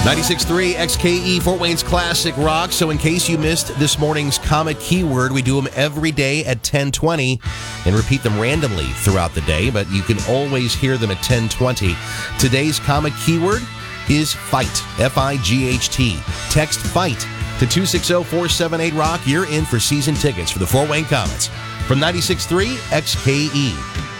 96.3 XKE, Fort Wayne's Classic Rock. So in case you missed this morning's comic keyword, we do them every day at 10:20 and repeat them randomly throughout the day, but you can always hear them at 10:20. Today's comic keyword is fight, F-I-G-H-T. Text FIGHT to 260-478-ROCK. You're in for season tickets for the Fort Wayne Komets from 96.3 XKE.